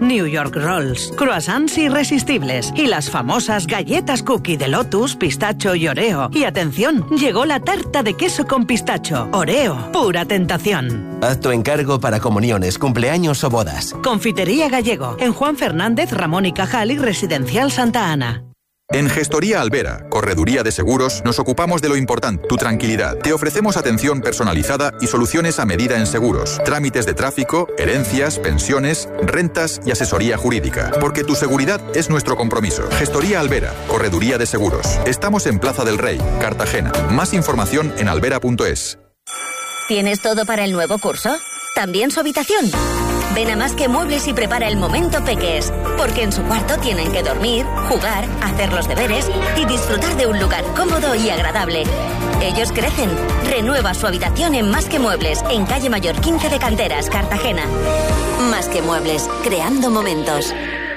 New York Rolls, croissants irresistibles y las famosas galletas cookie de Lotus, pistacho y Oreo. Y atención, llegó la tarta de queso con pistacho. Oreo, pura tentación. Haz tu encargo para comuniones, cumpleaños o bodas. Confitería Gallego, en Juan Fernández, Ramón y Cajal y Residencial Santa Ana. En Gestoría Albera, Correduría de Seguros, nos ocupamos de lo importante, tu tranquilidad. Te ofrecemos atención personalizada y soluciones a medida en seguros, trámites de tráfico, herencias, pensiones, rentas y asesoría jurídica. Porque tu seguridad es nuestro compromiso. Gestoría Albera, Correduría de Seguros. Estamos en Plaza del Rey, Cartagena. Más información en albera.es. ¿Tienes todo para el nuevo curso? ¿También su habitación? Ven a Más que Muebles y prepara el momento peques, porque en su cuarto tienen que dormir, jugar, hacer los deberes y disfrutar de un lugar cómodo y agradable. Ellos crecen. Renueva su habitación en Más que Muebles, en Calle Mayor 15 de Canteras, Cartagena. Más que Muebles, creando momentos.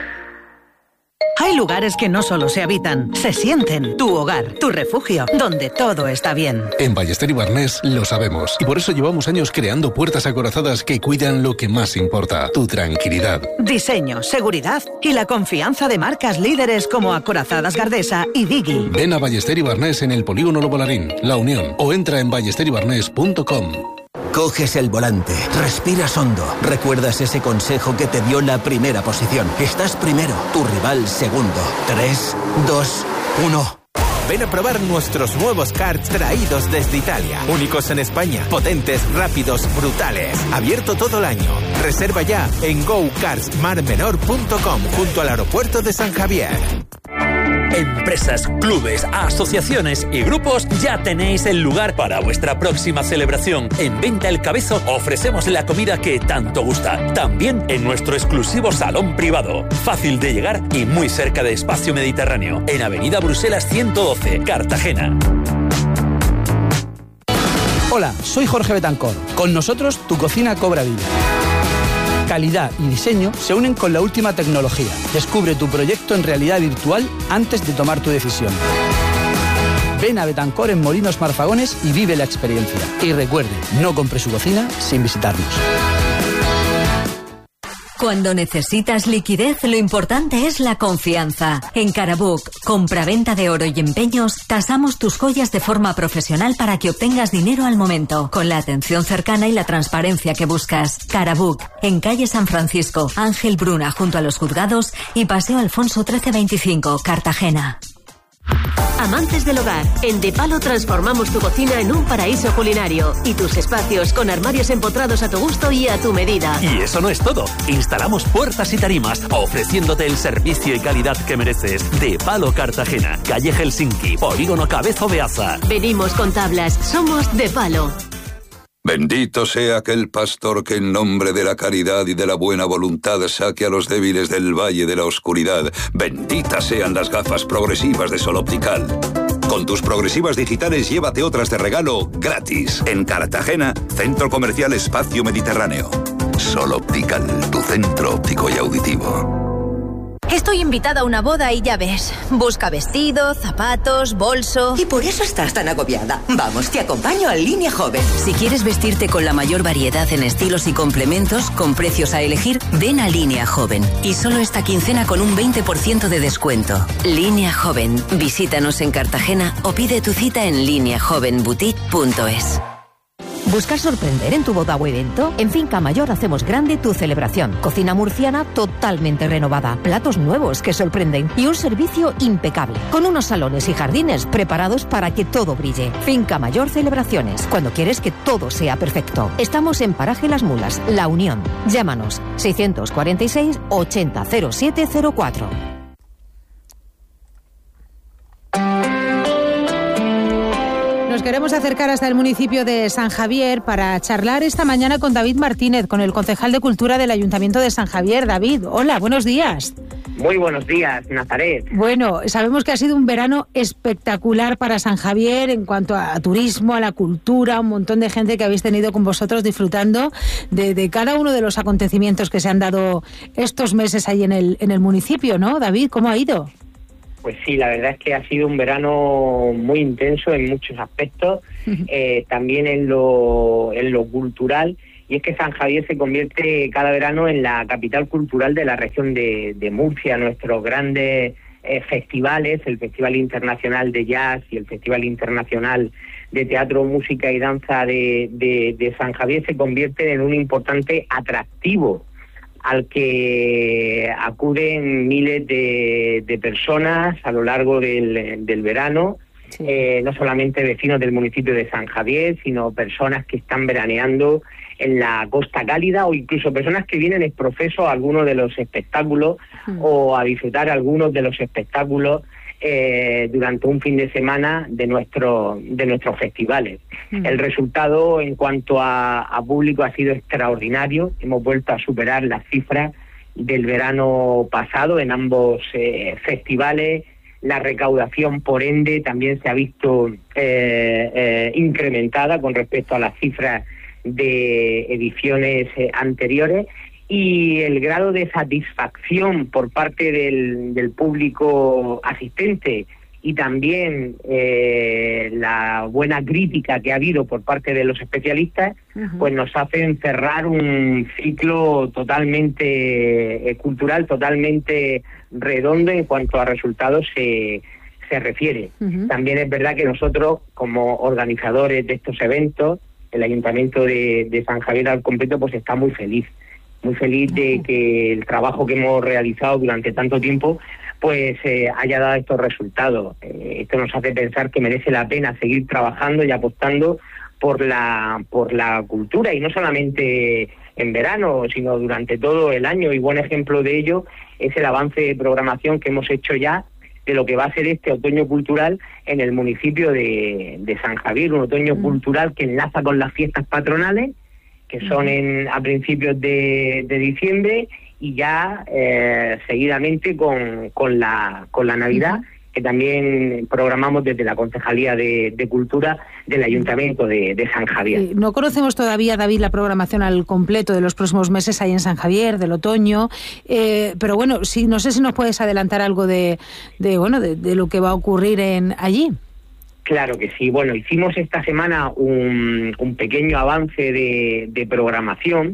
Hay lugares que no solo se habitan, se sienten. Tu hogar, tu refugio, donde todo está bien. En Ballester y Barnés lo sabemos. Y por eso llevamos años creando puertas acorazadas que cuidan lo que más importa, tu tranquilidad. Diseño, seguridad y la confianza de marcas líderes como Acorazadas Gardesa y Digi. Ven a Ballester y Barnés en el Polígono Lobolarín, La Unión, o entra en ballesteribarnés.com. Coges el volante, respiras hondo, recuerdas ese consejo que te dio la primera posición. Estás primero, tu rival segundo. 3, 2, 1... Ven a probar nuestros nuevos karts traídos desde Italia. Únicos en España, potentes, rápidos, brutales. Abierto todo el año. Reserva ya en gokartsmarmenor.com, junto al aeropuerto de San Javier. Empresas, clubes, asociaciones y grupos, ya tenéis el lugar para vuestra próxima celebración. En Venta El Cabezo ofrecemos la comida que tanto gusta. También en nuestro exclusivo salón privado. Fácil de llegar y muy cerca de Espacio Mediterráneo. En Avenida Bruselas 112, Cartagena. Hola, soy Jorge Betancor. Con nosotros tu cocina cobra vida. Calidad y diseño se unen con la última tecnología. Descubre tu proyecto en realidad virtual antes de tomar tu decisión. Ven a Betancor en Molinos Marfagones y vive la experiencia. Y recuerde, no compre su cocina sin visitarnos. Cuando necesitas liquidez, lo importante es la confianza. En Carabook, compra-venta de oro y empeños, tasamos tus joyas de forma profesional para que obtengas dinero al momento, con la atención cercana y la transparencia que buscas. Carabook, en calle San Francisco, Ángel Bruna, junto a los juzgados, y Paseo Alfonso 1325, Cartagena. Amantes del hogar, en De Palo transformamos tu cocina en un paraíso culinario y tus espacios con armarios empotrados a tu gusto y a tu medida. Y eso no es todo. Instalamos puertas y tarimas, ofreciéndote el servicio y calidad que mereces. De Palo Cartagena, calle Helsinki, Polígono Cabezo de Aza. Venimos con tablas, somos De Palo. Bendito sea aquel pastor que en nombre de la caridad y de la buena voluntad saque a los débiles del valle de la oscuridad. Benditas sean las gafas progresivas de Sol Optical. Con tus progresivas digitales llévate otras de regalo gratis. En Cartagena, Centro Comercial Espacio Mediterráneo. Sol Optical, tu centro óptico y auditivo. Estoy invitada a una boda y ya ves, busca vestido, zapatos, bolso... Y por eso estás tan agobiada. Vamos, te acompaño a Línea Joven. Si quieres vestirte con la mayor variedad en estilos y complementos, con precios a elegir, ven a Línea Joven. Y solo esta quincena con un 20% de descuento. Línea Joven. Visítanos en Cartagena o pide tu cita en lineajovenboutique.es. ¿Buscas sorprender en tu boda o evento? En Finca Mayor hacemos grande tu celebración. Cocina murciana totalmente renovada, platos nuevos que sorprenden y un servicio impecable, con unos salones y jardines preparados para que todo brille. Finca Mayor Celebraciones, cuando quieres que todo sea perfecto. Estamos en Paraje Las Mulas, La Unión. Llámanos 646 80 0704. Nos queremos acercar hasta el municipio de San Javier para charlar esta mañana con David Martínez, con el concejal de Cultura del Ayuntamiento de San Javier. David, hola, buenos días. Muy buenos días, Nazaret. Bueno, sabemos que ha sido un verano espectacular para San Javier en cuanto a turismo, a la cultura, un montón de gente que habéis tenido con vosotros disfrutando de cada uno de los acontecimientos que se han dado estos meses ahí en el municipio, ¿no? David, ¿cómo ha ido? Pues sí, la verdad es que ha sido un verano muy intenso en muchos aspectos, también en lo cultural, y es que San Javier se convierte cada verano en la capital cultural de la región de Murcia. Nuestros grandes festivales, el Festival Internacional de Jazz y el Festival Internacional de Teatro, Música y Danza de San Javier, se convierten en un importante atractivo al que acuden miles de personas a lo largo del verano. Sí. No solamente vecinos del municipio de San Javier, sino personas que están veraneando en la Costa Cálida, o incluso personas que vienen exprofeso a algunos de los espectáculos o a disfrutar algunos de los espectáculos durante un fin de semana de nuestros festivales. El resultado en cuanto a público ha sido extraordinario. Hemos vuelto a superar las cifras del verano pasado en ambos festivales. La recaudación, por ende, también se ha visto incrementada con respecto a las cifras de ediciones anteriores, y el grado de satisfacción por parte del público asistente y también la buena crítica que ha habido por parte de los especialistas, pues nos hacen cerrar un ciclo totalmente cultural, totalmente redondo en cuanto a resultados se refiere. También es verdad que nosotros, como organizadores de estos eventos, el Ayuntamiento de San Javier al completo, pues está muy feliz de que el trabajo que hemos realizado durante tanto tiempo pues haya dado estos resultados. Esto nos hace pensar que merece la pena seguir trabajando y apostando por la cultura, y no solamente en verano, sino durante todo el año. Y buen ejemplo de ello es el avance de programación que hemos hecho ya de lo que va a ser este otoño cultural en el municipio de San Javier, un otoño cultural que enlaza con las fiestas patronales, que son a principios de diciembre, y ya seguidamente con la Navidad, que también programamos desde la Concejalía de Cultura del Ayuntamiento de San Javier. No conocemos todavía, David, la programación al completo de los próximos meses ahí en San Javier, del otoño, pero bueno, no sé si nos puedes adelantar algo de lo que va a ocurrir allí. Claro que sí. Bueno, hicimos esta semana un pequeño avance de programación.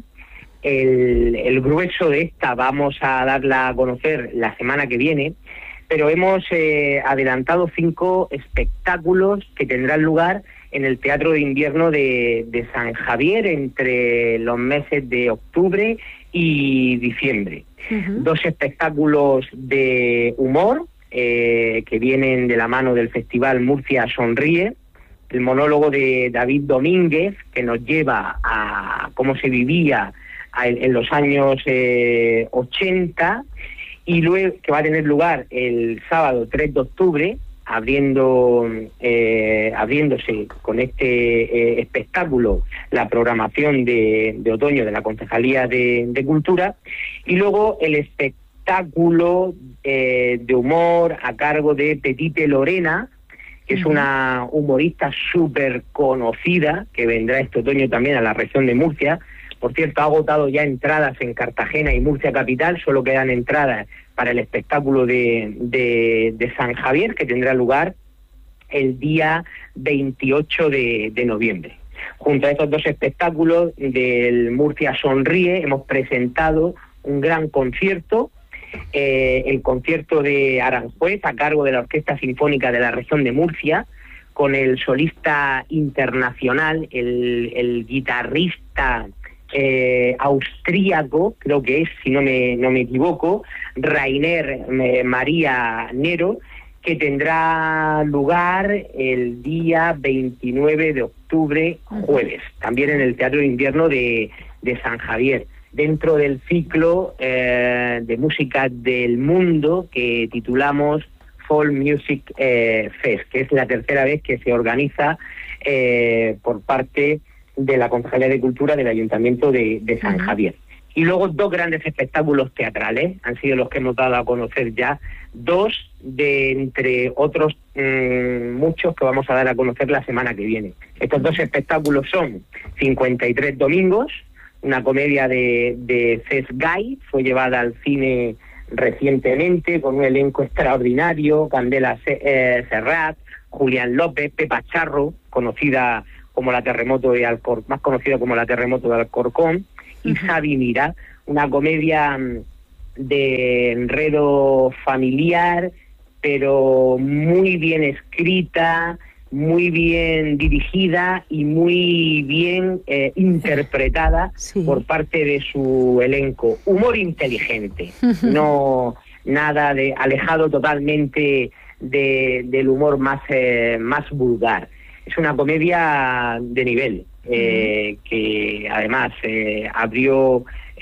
El grueso de esta vamos a darla a conocer la semana que viene, pero hemos adelantado 5 espectáculos que tendrán lugar en el Teatro de Invierno de San Javier entre los meses de octubre y diciembre. 2 espectáculos de humor que vienen de la mano del Festival Murcia Sonríe, el monólogo de David Domínguez, que nos lleva a cómo se vivía en los años 80, y luego que va a tener lugar el sábado 3 de octubre, abriéndose con este espectáculo la programación de otoño de la Concejalía de Cultura, y luego el espectáculo de humor a cargo de Petite Lorena, que es una humorista súper conocida, que vendrá este otoño también a la región de Murcia. Por cierto, ha agotado ya entradas en Cartagena y Murcia capital, solo quedan entradas para el espectáculo de San Javier, que tendrá lugar el día 28 de noviembre. Junto a estos 2 espectáculos del Murcia Sonríe, hemos presentado un gran concierto, el concierto de Aranjuez, a cargo de la Orquesta Sinfónica de la región de Murcia, con el solista internacional, el guitarrista austríaco, creo que es, si no me equivoco, Rainer María Nero, que tendrá lugar el día 29 de octubre, jueves, también en el Teatro de Invierno de San Javier, dentro del ciclo de música del mundo que titulamos Folk Music Fest, que es la tercera vez que se organiza por parte de la Concejalía de Cultura del Ayuntamiento de San Javier. Y luego 2 grandes espectáculos teatrales han sido los que hemos dado a conocer ya, 2 de entre otros muchos que vamos a dar a conocer la semana que viene. Estos 2 espectáculos son 53 domingos, una comedia de Cesc Gay, fue llevada al cine recientemente con un elenco extraordinario: Candela Serrat, Julián López, Pepa Charro, conocida como La Terremoto de más conocido como La Terremoto de Alcorcón, y Xavi Mira, una comedia de enredo familiar, pero muy bien escrita, muy bien dirigida y muy bien interpretada por parte de su elenco. Humor inteligente, no nada de alejado totalmente del humor más vulgar. Es una comedia de nivel, que además abrió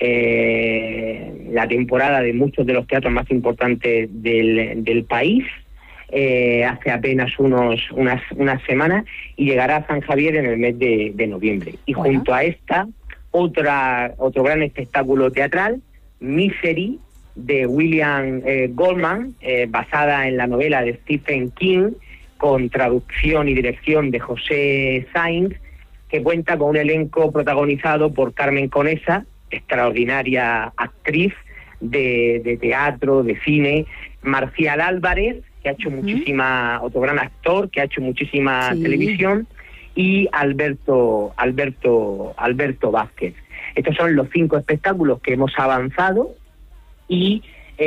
la temporada de muchos de los teatros más importantes del país hace apenas unas semanas, y llegará a San Javier en el mes de noviembre. Y junto a esta, otro gran espectáculo teatral, Misery, de William Goldman, basada en la novela de Stephen King, con traducción y dirección de José Sainz, que cuenta con un elenco protagonizado por Carmen Conesa, extraordinaria actriz de teatro, de cine, Marcial Álvarez, que ha hecho otro gran actor, que ha hecho muchísima televisión, y Alberto Vázquez. Estos son los 5 espectáculos que hemos avanzado, y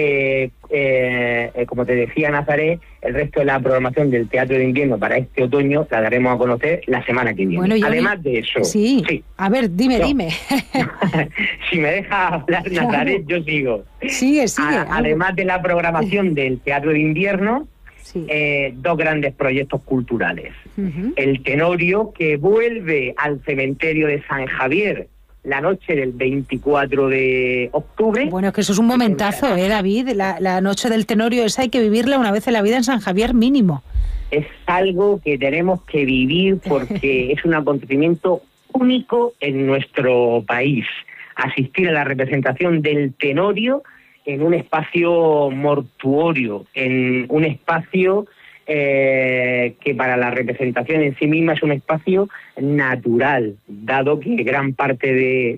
como te decía, Nazaret, el resto de la programación del Teatro de Invierno para este otoño la daremos a conocer la semana que viene. Bueno, además de eso... Sí. A ver, dime. Si me deja hablar, Nazaret, yo sigo. Sigue. Además de la programación del Teatro de Invierno, 2 grandes proyectos culturales. El Tenorio, que vuelve al cementerio de San Javier la noche del 24 de octubre. Bueno, es que eso es un momentazo, David. La noche del Tenorio, esa hay que vivirla una vez en la vida en San Javier mínimo. Es algo que tenemos que vivir porque es un acontecimiento único en nuestro país. Asistir a la representación del Tenorio en un espacio mortuorio, en un espacio que para la representación en sí misma es un espacio natural, dado que gran parte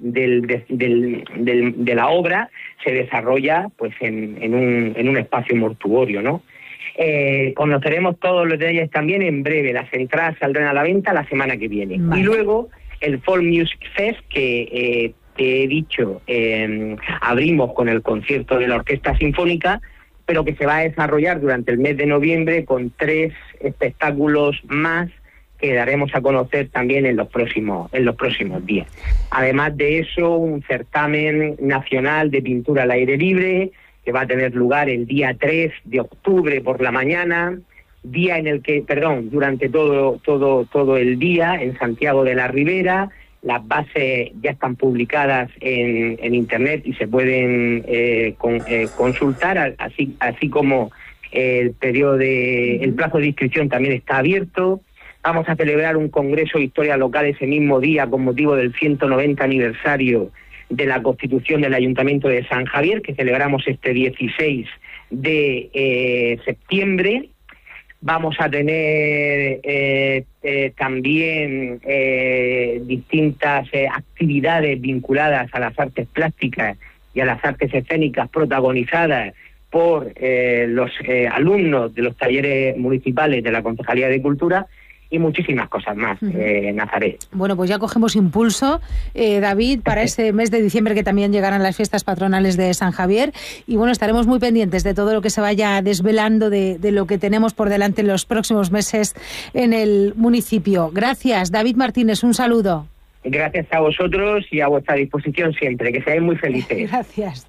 de la obra se desarrolla pues en un espacio mortuorio, ¿no? Conoceremos todos los detalles también en breve. Las entradas saldrán a la venta la semana que viene. Vale. Y luego el Folk Music Fest, que te he dicho, abrimos con el concierto de la Orquesta Sinfónica, pero que se va a desarrollar durante el mes de noviembre con 3 espectáculos más que daremos a conocer también en los próximos días. Además de eso, un certamen nacional de pintura al aire libre que va a tener lugar el día 3 de octubre por la mañana, día en el que, durante todo el día en Santiago de la Ribera. Las bases ya están publicadas en internet y se pueden consultar, así como el plazo de inscripción también está abierto. Vamos a celebrar un congreso de historia local ese mismo día con motivo del 190 aniversario de la Constitución del Ayuntamiento de San Javier, que celebramos este 16 de septiembre. Vamos a tener también distintas actividades vinculadas a las artes plásticas y a las artes escénicas protagonizadas por los alumnos de los talleres municipales de la Concejalía de Cultura, y muchísimas cosas más, Nazaret. Bueno, pues ya cogemos impulso, David, para ese mes de diciembre, que también llegarán las fiestas patronales de San Javier, y bueno, estaremos muy pendientes de todo lo que se vaya desvelando de lo que tenemos por delante en los próximos meses en el municipio. Gracias, David Martínez, un saludo. Gracias a vosotros y a vuestra disposición siempre, que seáis muy felices. Gracias.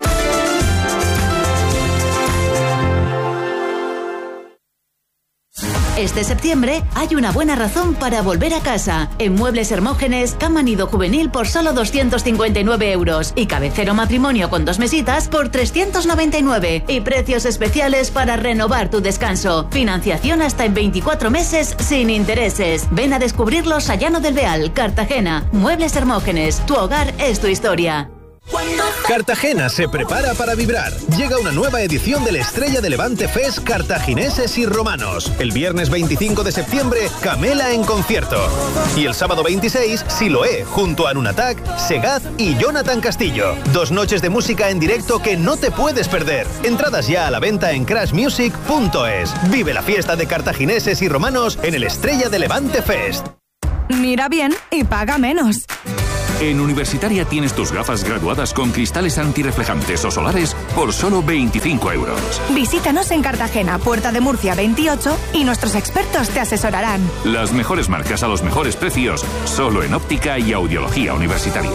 Este septiembre hay una buena razón para volver a casa. En Muebles Hermógenes, cama nido juvenil por solo 259 euros y cabecero matrimonio con 2 mesitas por 399, y precios especiales para renovar tu descanso. Financiación hasta en 24 meses sin intereses. Ven a descubrirlos a Llano del Beal, Cartagena. Muebles Hermógenes, tu hogar es tu historia. Cartagena se prepara para vibrar. Llega una nueva edición del Estrella de Levante Fest Cartagineses y Romanos. El viernes 25 de septiembre, Camela en concierto. Y el sábado 26, Siloé, junto a Nunatak, Segaz y Jonathan Castillo. 2 noches de música en directo que no te puedes perder. Entradas ya a la venta en crashmusic.es. Vive la fiesta de Cartagineses y Romanos en el Estrella de Levante Fest. Mira bien y paga menos. En Universitaria tienes tus gafas graduadas con cristales antirreflejantes o solares por solo 25 euros. Visítanos en Cartagena, Puerta de Murcia 28 y nuestros expertos te asesorarán. Las mejores marcas a los mejores precios, solo en óptica y audiología universitaria.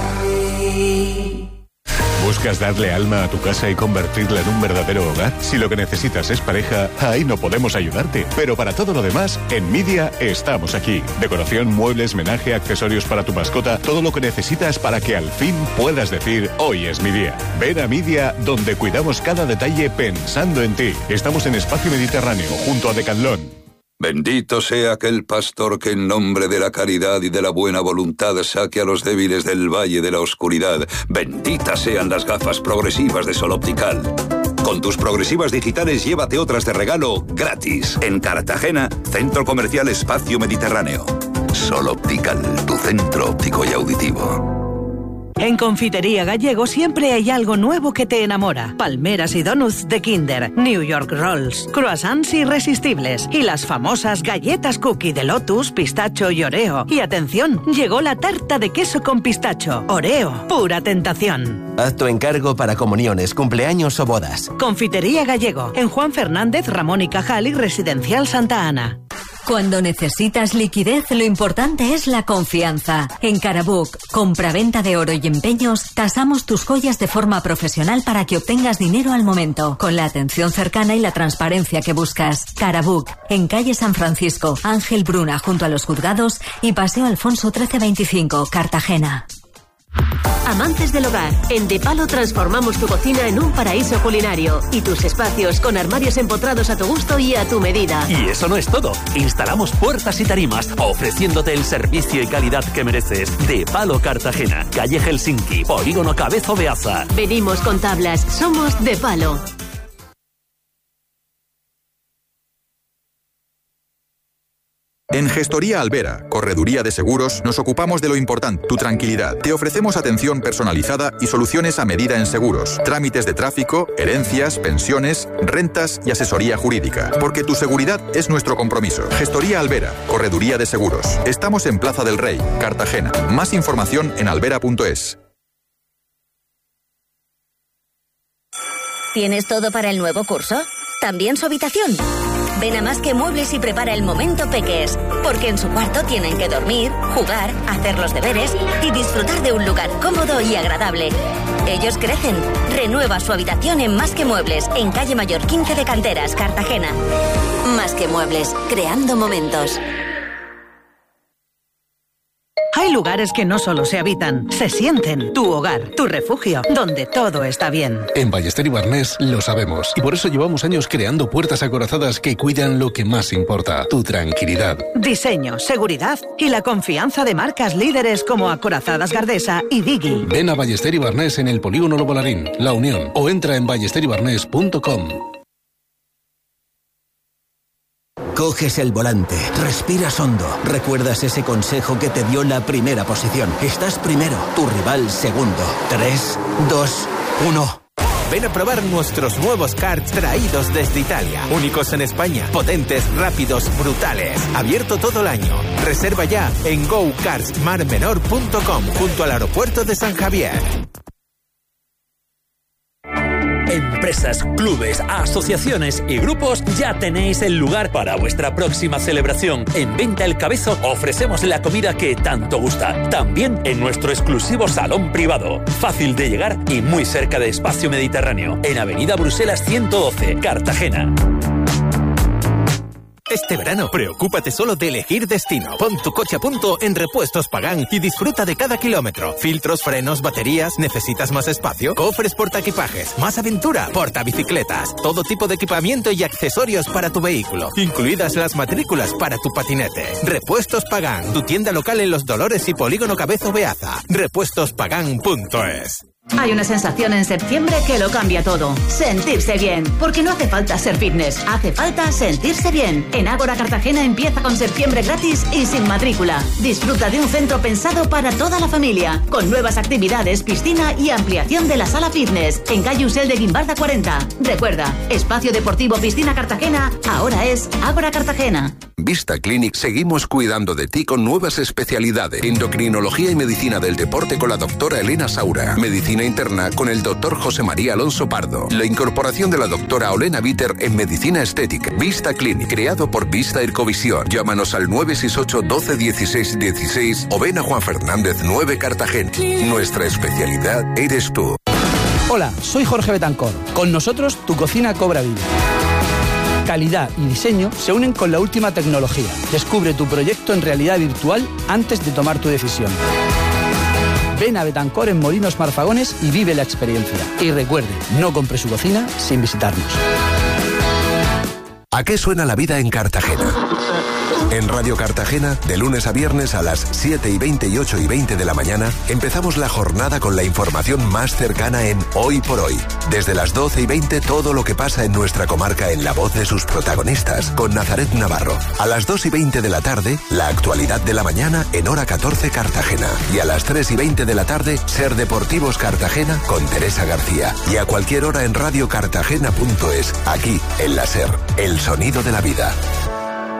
¿Buscas darle alma a tu casa y convertirla en un verdadero hogar? Si lo que necesitas es pareja, ahí no podemos ayudarte. Pero para todo lo demás, en Media estamos aquí. Decoración, muebles, menaje, accesorios para tu mascota, todo lo que necesitas para que al fin puedas decir, hoy es mi día. Ven a Media, donde cuidamos cada detalle pensando en ti. Estamos en Espacio Mediterráneo, junto a Decathlon. Bendito sea aquel pastor que en nombre de la caridad y de la buena voluntad saque a los débiles del valle de la oscuridad. Benditas sean las gafas progresivas de Sol Optical. Con tus progresivas digitales llévate otras de regalo gratis. En Cartagena, Centro Comercial Espacio Mediterráneo. Sol Optical, tu centro óptico y auditivo. En Confitería Gallego siempre hay algo nuevo que te enamora. Palmeras y donuts de Kinder, New York Rolls, croissants irresistibles y las famosas galletas cookie de Lotus, pistacho y Oreo. Y atención, llegó la tarta de queso con pistacho. Oreo, pura tentación. Haz tu encargo para comuniones, cumpleaños o bodas. Confitería Gallego, en Juan Fernández, Ramón y Cajal y Residencial Santa Ana. Cuando necesitas liquidez, lo importante es la confianza. En Carabook, compra-venta de oro y empeños, tasamos tus joyas de forma profesional para que obtengas dinero al momento, con la atención cercana y la transparencia que buscas. Carabook, en calle San Francisco, Ángel Bruna, junto a los juzgados, y Paseo Alfonso 1325, Cartagena. Amantes del hogar, en De Palo transformamos tu cocina en un paraíso culinario y tus espacios con armarios empotrados a tu gusto y a tu medida. Y eso no es todo. Instalamos puertas y tarimas, ofreciéndote el servicio y calidad que mereces. De Palo Cartagena, calle Helsinki, Polígono Cabezo Beaza. Venimos con tablas, somos De Palo. En Gestoría Albera, Correduría de Seguros, nos ocupamos de lo importante, tu tranquilidad. Te ofrecemos atención personalizada y soluciones a medida en seguros, trámites de tráfico, herencias, pensiones, rentas y asesoría jurídica. Porque tu seguridad es nuestro compromiso. Gestoría Albera, Correduría de Seguros. Estamos en Plaza del Rey, Cartagena. Más información en albera.es. ¿Tienes todo para el nuevo curso? ¿También su habitación? Ven a Más que Muebles y prepara el momento peques, porque en su cuarto tienen que dormir, jugar, hacer los deberes y disfrutar de un lugar cómodo y agradable. Ellos crecen. Renueva su habitación en Más que Muebles, en calle Mayor 15 de Canteras, Cartagena. Más que Muebles, creando momentos. Hay lugares que no solo se habitan, se sienten. Tu hogar, tu refugio, donde todo está bien. En Ballester y Barnés lo sabemos. Y por eso llevamos años creando puertas acorazadas que cuidan lo que más importa, tu tranquilidad. Diseño, seguridad y la confianza de marcas líderes como Acorazadas Gardesa y Digi. Ven a Ballester y Barnés en el Polígono Lobolarín, La Unión, o entra en ballesteribarnés.com. Coges el volante, respiras hondo, recuerdas ese consejo que te dio la primera posición. Estás primero, tu rival segundo. 3, 2, 1... Ven a probar nuestros nuevos karts traídos desde Italia. Únicos en España, potentes, rápidos, brutales. Abierto todo el año. Reserva ya en gokartsmarmenor.com, junto al aeropuerto de San Javier. Empresas, clubes, asociaciones y grupos, ya tenéis el lugar para vuestra próxima celebración. En Venta El Cabezo ofrecemos la comida que tanto gusta. También en nuestro exclusivo salón privado. Fácil de llegar y muy cerca de Espacio Mediterráneo. En Avenida Bruselas 112, Cartagena. Este verano, preocúpate solo de elegir destino. Pon tu coche a punto en Repuestos Pagán y disfruta de cada kilómetro. Filtros, frenos, baterías. ¿Necesitas más espacio? Cofres portaequipajes, más aventura, portabicicletas, todo tipo de equipamiento y accesorios para tu vehículo, incluidas las matrículas para tu patinete. Repuestos Pagán, tu tienda local en Los Dolores y Polígono Cabezo Beaza. Repuestospagan.es. Hay una sensación en septiembre que lo cambia todo. Sentirse bien. Porque no hace falta ser fitness, hace falta sentirse bien. En Ágora Cartagena empieza con septiembre gratis y sin matrícula. Disfruta de un centro pensado para toda la familia, con nuevas actividades, piscina y ampliación de la sala fitness. En calle Usel de Guimbarda 40. Recuerda, Espacio Deportivo Piscina Cartagena ahora es Ágora Cartagena. Vista Clinic seguimos cuidando de ti con nuevas especialidades. Endocrinología y medicina del deporte con la doctora Elena Saura. Medicina interna con el doctor José María Alonso Pardo. La incorporación de la doctora Olena Bitter en medicina estética. Vista Clinic, creado por Vista Ercovisión. Llámanos al 968 12 16 16 o ven a Juan Fernández 9 Cartagena. Nuestra especialidad eres tú. Hola, soy Jorge Betancor. Con nosotros tu cocina cobra vida. Calidad y diseño se unen con la última tecnología. Descubre tu proyecto en realidad virtual antes de tomar tu decisión. Ven a Betancor en Molinos Marfagones y vive la experiencia. Y recuerde, no compre su cocina sin visitarnos. ¿A qué suena la vida en Cartagena? En Radio Cartagena, de lunes a viernes a las 7:20 y 8:20 de la mañana, empezamos la jornada con la información más cercana en Hoy por Hoy. Desde las 12:20, todo lo que pasa en nuestra comarca en la voz de sus protagonistas, con Nazaret Navarro. A las 2:20 de la tarde, la actualidad de la mañana en Hora 14 Cartagena. Y a las 3:20 de la tarde, Ser Deportivos Cartagena con Teresa García. Y a cualquier hora en radiocartagena.es, aquí en la Ser, el sonido de la vida.